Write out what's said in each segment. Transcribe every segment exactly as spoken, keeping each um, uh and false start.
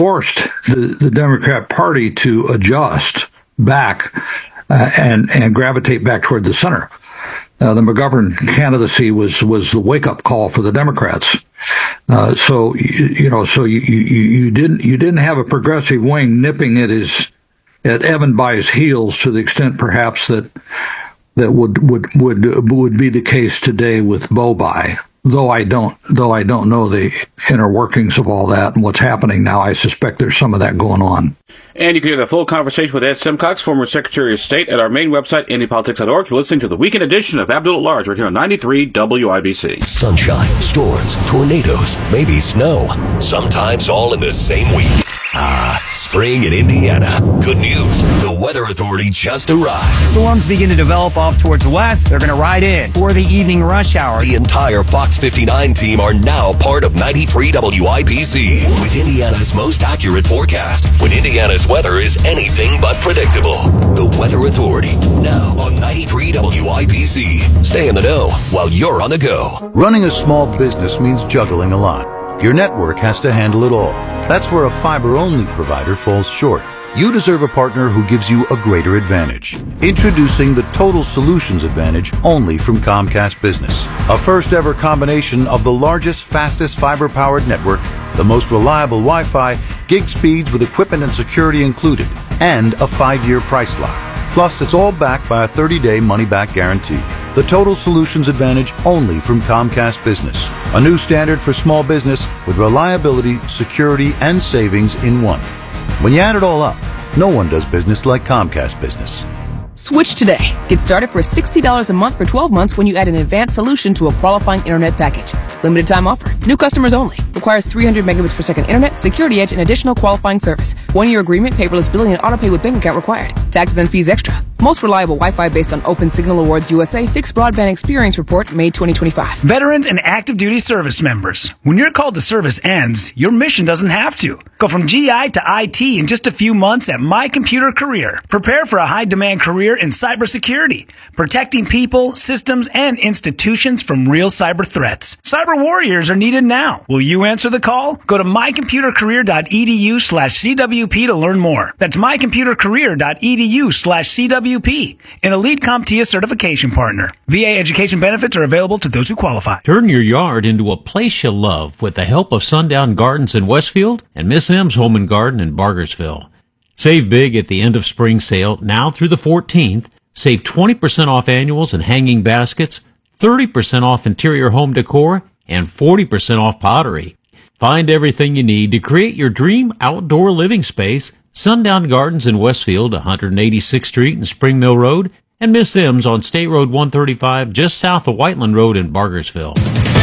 forced the, the Democrat Party to adjust back uh, and and gravitate back toward the center. Uh, the McGovern candidacy was was the wake up call for the Democrats. Uh, so you, you know, so you, you you didn't you didn't have a progressive wing nipping at his at Evan by his heels to the extent perhaps that that would would would would be the case today with Bobai. Though I don't, though I don't know the inner workings of all that and what's happening now, I suspect there's some of that going on. And you can hear the full conversation with Ed Simcox, former Secretary of State, at our main website, indy politics dot org. You're listening to the weekend edition of Abdul at Large right here on ninety-three W I B C. Sunshine, storms, tornadoes, maybe snow. Sometimes all in the same week. Ah, spring in Indiana. Good news. The Weather Authority just arrived. Storms begin to develop off towards the west. They're going to ride in for the evening rush hour. The entire Fox fifty-nine team are now part of ninety-three W I B C with Indiana's most accurate forecast when Indiana's weather is anything but predictable. The Weather Authority, now on ninety-three W I B C. Stay in the know while you're on the go. Running a small business means juggling a lot. Your network has to handle it all. That's where a fiber-only provider falls short. You deserve a partner who gives you a greater advantage. Introducing the Total Solutions Advantage only from Comcast Business. A first-ever combination of the largest, fastest fiber-powered network, the most reliable Wi-Fi, gig speeds with equipment and security included, and a five-year price lock. Plus, it's all backed by a thirty-day money-back guarantee. The Total Solutions Advantage only from Comcast Business. A new standard for small business with reliability, security, and savings in one. When you add it all up, no one does business like Comcast Business. Switch today. Get started for sixty dollars a month for twelve months when you add an advanced solution to a qualifying internet package. Limited time offer. New customers only. Requires three hundred megabits per second internet, security edge, and additional qualifying service. One-year agreement, paperless billing, and autopay with bank account required. Taxes and fees extra. Most reliable Wi-Fi based on Open Signal Awards U S A Fixed Broadband Experience Report, May twenty twenty-five. Veterans and active duty service members. When your call to service ends, your mission doesn't have to. Go from G I to I T in just a few months at My Computer Career. Prepare for a high-demand career in cybersecurity, protecting people, systems, and institutions from real cyber threats. Cyber warriors are needed now. Will you answer the call? Go to my computer career dot e d u slash c w p to learn more. That's my computer career dot e d u slash c w p, an Elite CompTIA certification partner. V A education benefits are available to those who qualify. Turn your yard into a place you love with the help of Sundown Gardens in Westfield and Miss M's Home and Garden in Bargersville. Save big at the end of spring sale now through the fourteenth. Save twenty percent off annuals and hanging baskets, thirty percent off interior home decor, and forty percent off pottery. Find everything you need to create your dream outdoor living space. Sundown Gardens in Westfield, one eighty-sixth Street and Spring Mill Road, and Miss M's on State Road one thirty-five just south of Whiteland Road in Bargersville.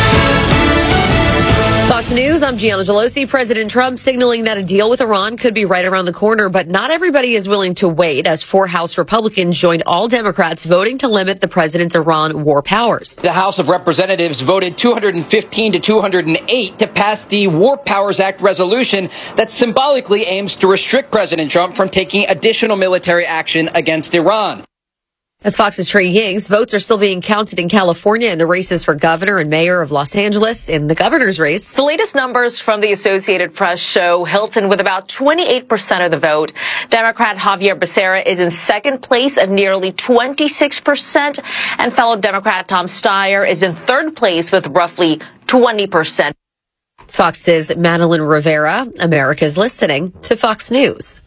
Fox News, I'm Gianna Gelosi. President Trump signaling that a deal with Iran could be right around the corner, but not everybody is willing to wait as four House Republicans joined all Democrats voting to limit the president's Iran war powers. The House of Representatives voted two hundred fifteen to two hundred eight to pass the War Powers Act resolution that symbolically aims to restrict President Trump from taking additional military action against Iran. As Fox's Trey Yings, votes are still being counted in California in the races for governor and mayor of Los Angeles. In the governor's race, the latest numbers from the Associated Press show Hilton with about twenty-eight percent of the vote. Democrat Javier Becerra is in second place at nearly twenty-six percent, and fellow Democrat Tom Steyer is in third place with roughly twenty percent. It's Fox's Madeline Rivera. America's listening to Fox News.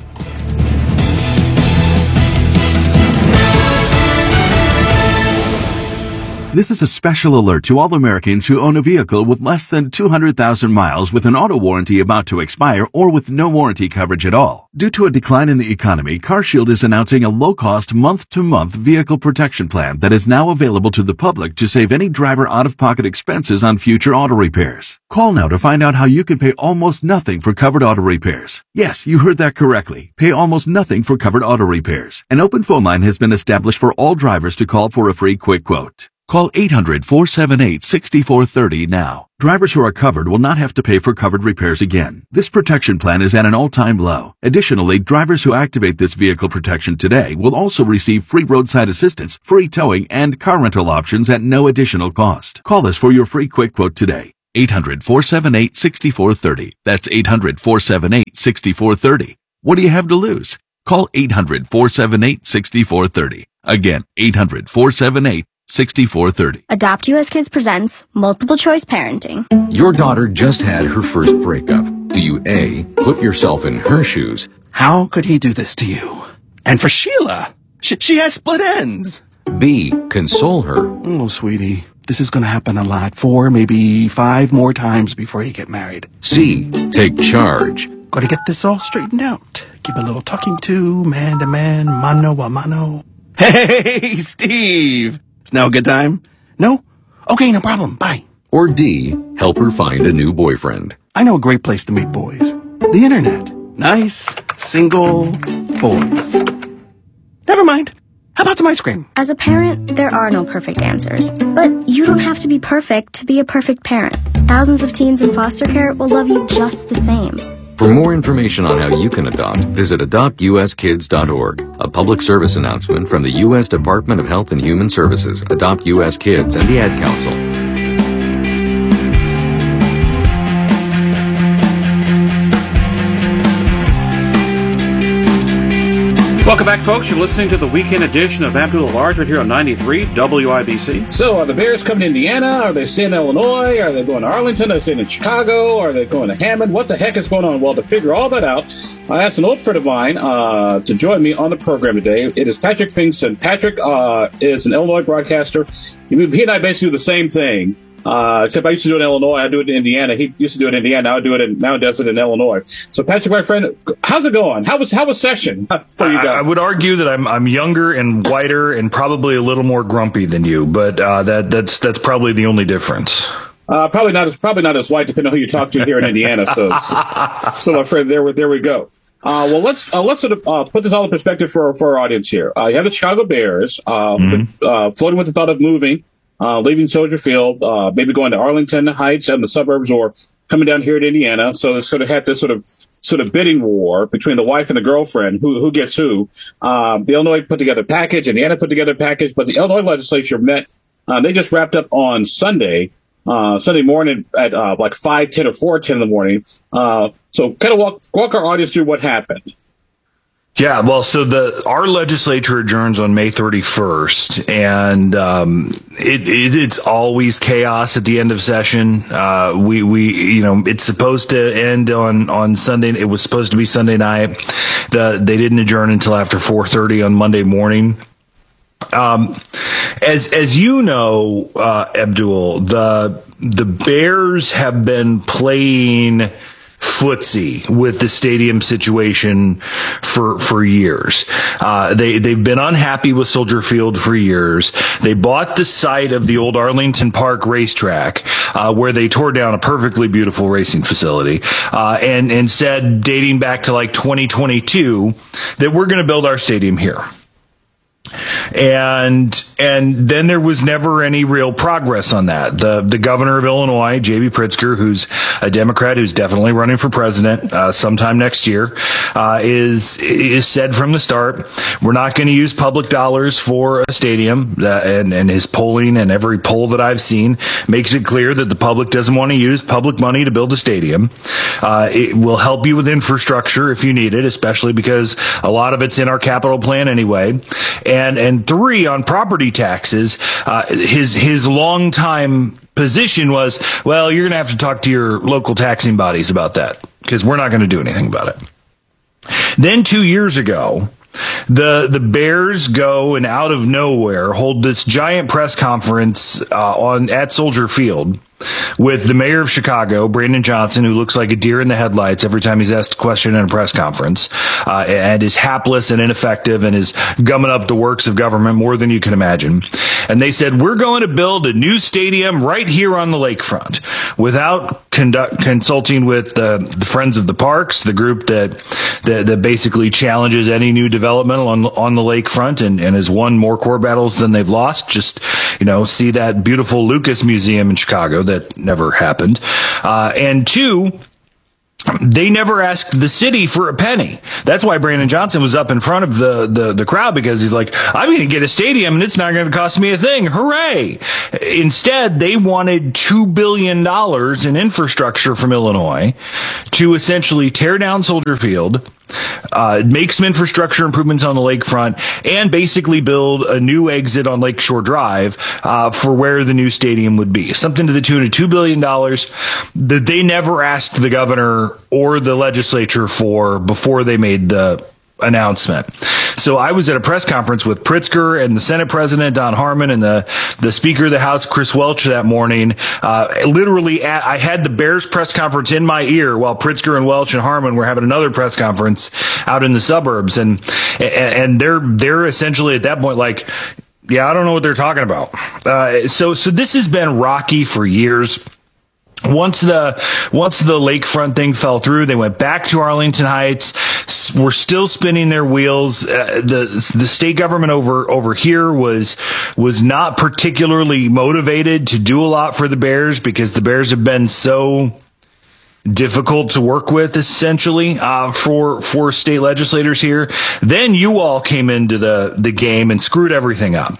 This is a special alert to all Americans who own a vehicle with less than two hundred thousand miles with an auto warranty about to expire or with no warranty coverage at all. Due to a decline in the economy, CarShield is announcing a low-cost month-to-month vehicle protection plan that is now available to the public to save any driver out-of-pocket expenses on future auto repairs. Call now to find out how you can pay almost nothing for covered auto repairs. Yes, you heard that correctly. Pay almost nothing for covered auto repairs. An open phone line has been established for all drivers to call for a free quick quote. Call eight hundred, four seven eight, six four three zero now. Drivers who are covered will not have to pay for covered repairs again. This protection plan is at an all-time low. Additionally, drivers who activate this vehicle protection today will also receive free roadside assistance, free towing, and car rental options at no additional cost. Call us for your free quick quote today. eight hundred, four seven eight, six four three zero. That's eight hundred, four seven eight, six four three zero. What do you have to lose? Call eight hundred, four seven eight, six four three zero. Again, eight hundred, four seven eight, six four three zero. Adopt U S Kids presents Multiple Choice Parenting. Your daughter just had her first breakup. Do you A, put yourself in her shoes? How could he do this to you? And for Sheila, she, she has split ends. B, console her. Oh, sweetie, this is going to happen a lot. Four, maybe five more times before you get married. C, take charge. Got to get this all straightened out. Give a little talking to, man to man, mano a mano. Hey, Steve! It's now a good time? No? Okay, no problem. Bye. Or D, help her find a new boyfriend. I know a great place to meet boys. The internet. Nice, single boys. Never mind. How about some ice cream? As a parent, there are no perfect answers. But you don't have to be perfect to be a perfect parent. Thousands of teens in foster care will love you just the same. For more information on how you can adopt, visit adopt u s kids dot org. A public service announcement from the U S Department of Health and Human Services, Adopt U S Kids, and the Ad Council. Welcome back, folks. You're listening to the weekend edition of Abdul at Large right here on ninety-three W I B C. So, are the Bears coming to Indiana? Are they staying in Illinois? Are they going to Arlington? Are they staying in Chicago? Are they going to Hammond? What the heck is going on? Well, to figure all that out, I asked an old friend of mine uh, to join me on the program today. It is Patrick Finkson. Patrick uh, is an Illinois broadcaster. He and I basically do the same thing. Uh, except I used to do it in Illinois. I do it in Indiana. He used to do it in Indiana. Now I do it in, now he does it in Illinois. So Patrick, my friend, how's it going? How was, how was session for you guys? I, I would argue that I'm, I'm younger and whiter and probably a little more grumpy than you, but, uh, that, that's, that's probably the only difference. Uh, probably not as, probably not as white, depending on who you talk to here in Indiana. So, so, so my friend, there, there we go. Uh, well, let's, uh, let's sort of, uh, put this all in perspective for, for our audience here. Uh, you have the Chicago Bears, uh, mm-hmm. uh, floating with the thought of moving. Uh, leaving Soldier Field, uh, maybe going to Arlington Heights and the suburbs, or coming down here to Indiana. So they sort of had this sort of sort of bidding war between the wife and the girlfriend, who who gets who. Um, the Illinois put together a package, Indiana put together a package, but the Illinois legislature met. Uh, they just wrapped up on Sunday, uh, Sunday morning at uh, like five ten or four ten in the morning. Uh, so kind of walk walk our audience through what happened. Yeah, well, so the our legislature adjourns on May thirty-first, and um, it, it it's always chaos at the end of session. Uh, we we you know it's supposed to end on on Sunday. It was supposed to be Sunday night. The they didn't adjourn until after four thirty on Monday morning. Um, as as you know, uh, Abdul, the the Bears have been playing footsie with the stadium situation for for years. Uh, they they've been unhappy with Soldier Field for years. They bought the site of the old Arlington Park racetrack, uh, where they tore down a perfectly beautiful racing facility, uh, and and said, dating back to like twenty twenty-two, that we're going to build our stadium here. And and then there was never any real progress on that. The the governor of Illinois, J B Pritzker, who's a Democrat who's definitely running for president uh, sometime next year, uh, is is said from the start, we're not going to use public dollars for a stadium. Uh, and and his polling and every poll that I've seen makes it clear that the public doesn't want to use public money to build a stadium. Uh, it will help you with infrastructure if you need it, especially because a lot of it's in our capital plan anyway. And and three, on property taxes, uh, his his longtime position was, well, you're going to have to talk to your local taxing bodies about that because we're not going to do anything about it. Then two years ago, the the Bears go and out of nowhere hold this giant press conference uh, on at Soldier Field with the mayor of Chicago, Brandon Johnson, who looks like a deer in the headlights every time he's asked a question in a press conference, uh, and is hapless and ineffective and is gumming up the works of government more than you can imagine. And they said, we're going to build a new stadium right here on the lakefront without conduct, consulting with uh, the Friends of the Parks, the group that, that that basically challenges any new development on, on the lakefront and, and has won more core battles than they've lost. Just, you know, see that beautiful Lucas Museum in Chicago that never happened. Uh, and two, they never asked the city for a penny. That's why Brandon Johnson was up in front of the, the, the crowd, because he's like, I'm going to get a stadium and it's not going to cost me a thing. Hooray. Instead, they wanted two billion dollars in infrastructure from Illinois to essentially tear down Soldier Field, uh, make some infrastructure improvements on the lakefront, and basically build a new exit on Lakeshore Drive uh, for where the new stadium would be. Something to the tune of two billion dollars that they never asked the governor or the legislature for before they made the announcement. So I was at a press conference with Pritzker and the Senate President, Don Harmon, and the, the Speaker of the House, Chris Welch, that morning. Uh, literally, at, I had the Bears press conference in my ear while Pritzker and Welch and Harmon were having another press conference out in the suburbs. And, and they're, they're essentially at that point like, yeah, I don't know what they're talking about. Uh, so, so this has been rocky for years. Once the once the lakefront thing fell through, they went back to Arlington Heights. We're still spinning their wheels. Uh, the the state government over over here was was not particularly motivated to do a lot for the Bears, because the Bears have been so difficult to work with, essentially, uh, for, for state legislators here. Then you all came into the, the game and screwed everything up.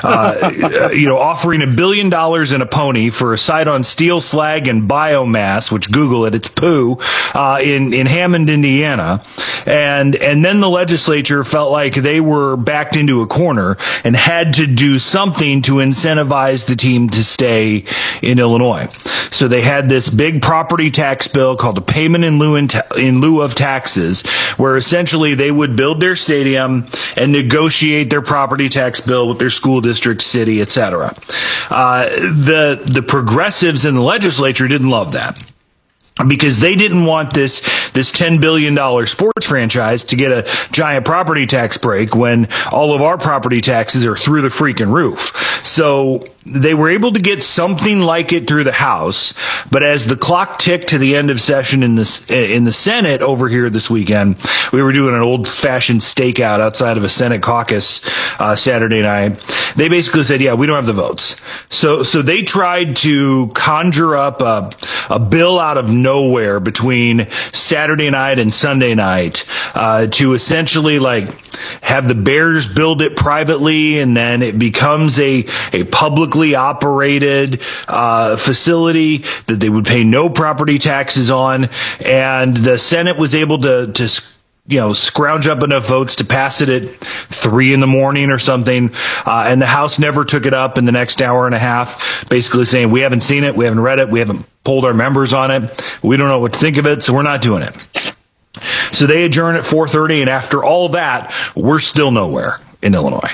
Uh, you know, offering a billion dollars in a pony for a site on steel slag and biomass, which Google it, it's poo, uh, in, in Hammond, Indiana. And, and then the legislature felt like they were backed into a corner and had to do something to incentivize the team to stay in Illinois. So they had this big property tax bill called a payment in lieu in, ta- in lieu of taxes, where essentially they would build their stadium and negotiate their property tax bill with their school district, city, et cetera. Uh, the the progressives in the legislature didn't love that, because they didn't want this this ten billion dollars sports franchise to get a giant property tax break when all of our property taxes are through the freaking roof. So they were able to get something like it through the House, but as the clock ticked to the end of session in the, in the Senate over here this weekend, we were doing an old-fashioned stakeout outside of a Senate caucus uh, Saturday night. They basically said, yeah, we don't have the votes. So so they tried to conjure up a, a bill out of nowhere between Saturday night and Sunday night uh, to essentially like have the Bears build it privately, and then it becomes a, a publicly operated uh, facility that they would pay no property taxes on. And the Senate was able to, to you know, scrounge up enough votes to pass it at three in the morning or something. Uh, and the House never took it up in the next hour and a half, basically saying, we haven't seen it, we haven't read it, we haven't polled our members on it, we don't know what to think of it, so we're not doing it. So they adjourn at four thirty, and after all that, we're still nowhere in Illinois.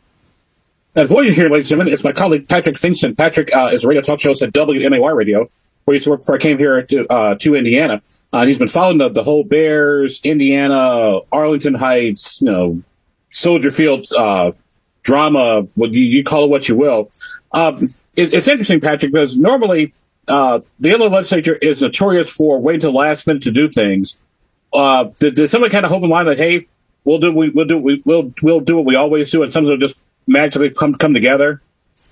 That voice you hear, ladies and gentlemen, is my colleague Patrick Finkston. Patrick uh, is a radio talk show at W M A Y Radio, where he used to work before I came here to, uh, to Indiana. Uh, and he's been following the, the whole Bears, Indiana, Arlington Heights, you know, Soldier Field uh, drama, what you, you call it what you will. Um, it, it's interesting, Patrick, because normally uh, the Illinois legislature is notorious for waiting till the last minute to do things. Uh, did, did somebody kind of hope in line that, hey, we'll do we we'll do we we'll we'll do what we always do, and something will just magically come come together?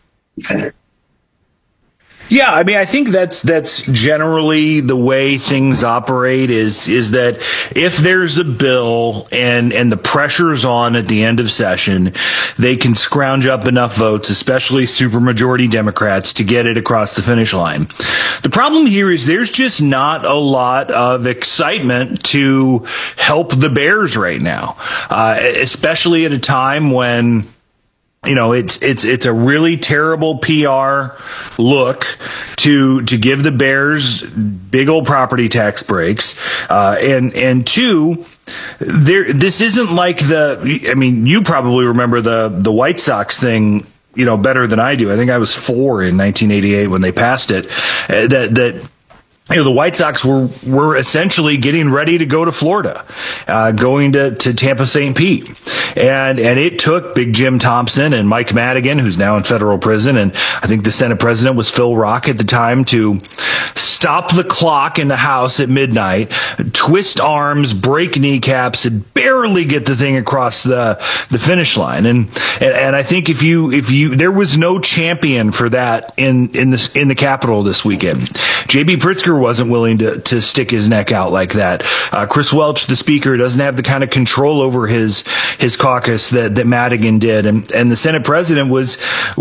Yeah, I mean, I think that's that's generally the way things operate. Is is that if there's a bill and and the pressure's on at the end of session, they can scrounge up enough votes, especially supermajority Democrats, to get it across the finish line. The problem here is there's just not a lot of excitement to help the Bears right now, uh, especially at a time when, you know, it's it's it's a really terrible P R look to to give the Bears big old property tax breaks, uh, and and two, there this isn't like the. I mean, you probably remember the the White Sox thing, you know, better than I do. I think I was four in nineteen eighty-eight when they passed it. Uh, that that. You know, the White Sox were, were essentially getting ready to go to Florida, uh, going to, to Tampa Saint Pete. And, and it took Big Jim Thompson and Mike Madigan, who's now in federal prison, and I think the Senate president was Phil Rock at the time, to stop the clock in the House at midnight, twist arms, break kneecaps, and barely get the thing across the, the finish line. And, and, and I think if you, if you, there was no champion for that in, in this, in the Capitol this weekend. J B Pritzker wasn't willing to, to stick his neck out like that. Uh, Chris Welch, the speaker, doesn't have the kind of control over his, his caucus that, that Madigan did. And, and the Senate president was,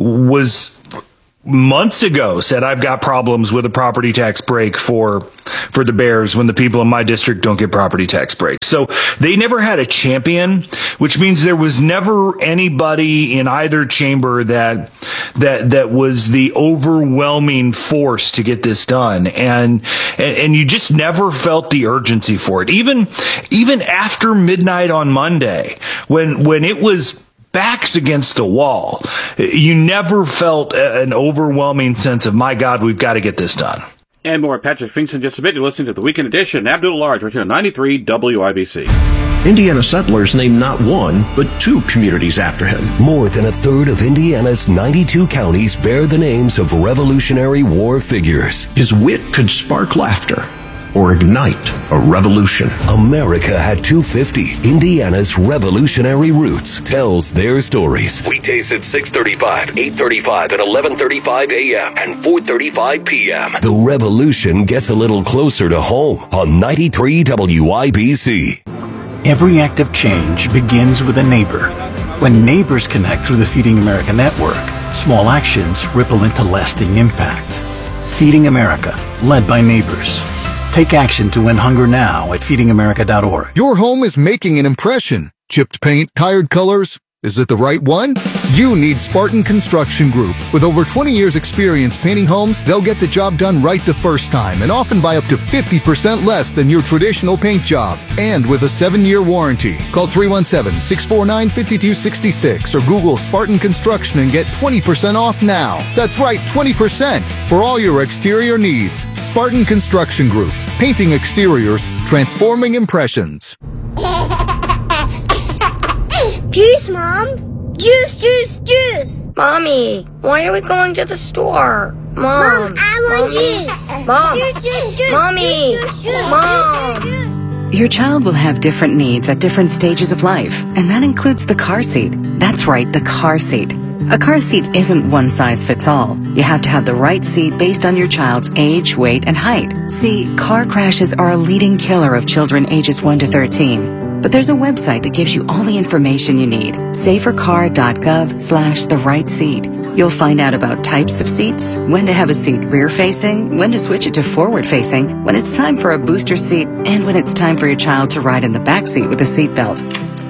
was, months ago said, I've got problems with a property tax break for for the Bears when the people in my district don't get property tax breaks. So they never had a champion, which means there was never anybody in either chamber that that that was the overwhelming force to get this done. And and, and you just never felt the urgency for it. Even even after midnight on Monday, when when it was backs against the wall, you never felt an overwhelming sense of, my God, we've got to get this done. And more, Patrick Finks just a bit. You're listening to the Weekend Edition. Abdul Large, right here on ninety-three W I B C. Indiana settlers named not one, but two communities after him. More than a third of Indiana's ninety-two counties bear the names of Revolutionary War figures. His wit could spark laughter or ignite a revolution. America had two fifty. Indiana's revolutionary roots tells their stories. Weekdays at six thirty-five, eight thirty-five, and eleven thirty-five a.m. and four thirty-five p.m. The revolution gets a little closer to home on ninety-three W I B C. Every act of change begins with a neighbor. When neighbors connect through the Feeding America network, small actions ripple into lasting impact. Feeding America, led by neighbors. Take action to end hunger now at feeding america dot org. Your home is making an impression. Chipped paint, tired colors. Is it the right one? You need Spartan Construction Group. With over twenty years experience painting homes, they'll get the job done right the first time and often by up to fifty percent less than your traditional paint job. And with a seven-year warranty. Call three one seven, six four nine, five two six six or Google Spartan Construction and get twenty percent off now. That's right, twenty percent for all your exterior needs. Spartan Construction Group. Painting exteriors, transforming impressions. Juice, Mom! Juice, juice, juice! Mommy, why are we going to the store? Mom, Mom I want Mommy. Juice! Mom! Juice, juice, juice! Mommy! Juice, juice, Mom! Juice, juice. Your child will have different needs at different stages of life, and that includes the car seat. That's right, the car seat. A car seat isn't one size fits all. You have to have the right seat based on your child's age, weight, and height. See, car crashes are a leading killer of children ages one to thirteen. But there's a website that gives you all the information you need. safercar.gov slash the right seat. You'll find out about types of seats, when to have a seat rear-facing, when to switch it to forward-facing, when it's time for a booster seat, and when it's time for your child to ride in the back seat with a seatbelt.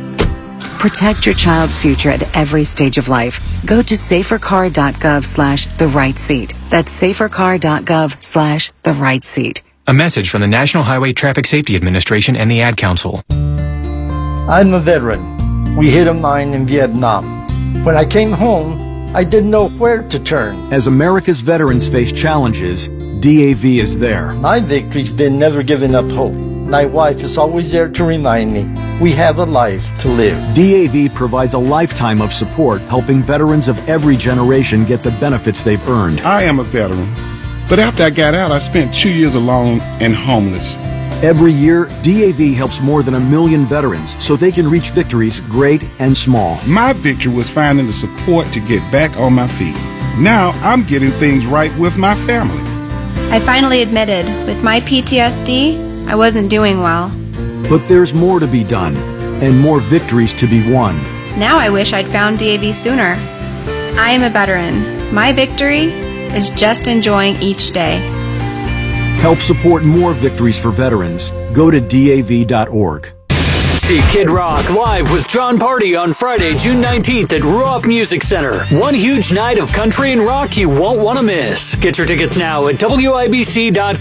Protect your child's future at every stage of life. Go to safercar.gov slash the right seat. That's safercar.gov slash the right seat. A message from the National Highway Traffic Safety Administration and the Ad Council. I'm a veteran. We hit a mine in Vietnam. When I came home, I didn't know where to turn. As America's veterans face challenges, D A V is there. My victory's been never giving up hope. My wife is always there to remind me we have a life to live. D A V provides a lifetime of support, helping veterans of every generation get the benefits they've earned. I am a veteran, but after I got out, I spent two years alone and homeless. Every year, D A V helps more than a million veterans so they can reach victories great and small. My victory was finding the support to get back on my feet. Now I'm getting things right with my family. I finally admitted, with my P T S D, I wasn't doing well. But there's more to be done, and more victories to be won. Now I wish I'd found D A V sooner. I am a veteran. My victory is just enjoying each day. Help support more victories for veterans. Go to D A V dot org. See Kid Rock live with John Party on Friday, June nineteenth at Ruoff Music Center. One huge night of country and rock you won't want to miss. Get your tickets now at W I B C dot com.